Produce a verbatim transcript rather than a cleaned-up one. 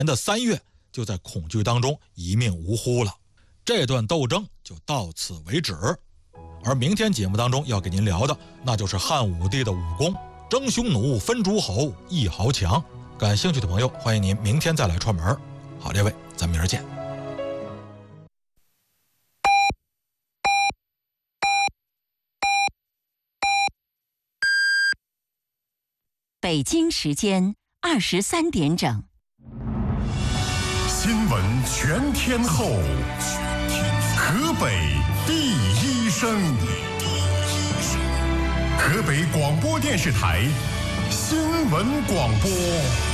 年的三月就在恐惧当中一命呜呼了。这段斗争就到此为止。而明天节目当中要给您聊的，那就是汉武帝的武功，争匈奴，分诸侯，一豪强。感兴趣的朋友，欢迎您明天再来串门。好，这位，咱们明儿见。 北京时间二十三点整。 新闻全天候，河北第一声，河北广播电视台新闻广播。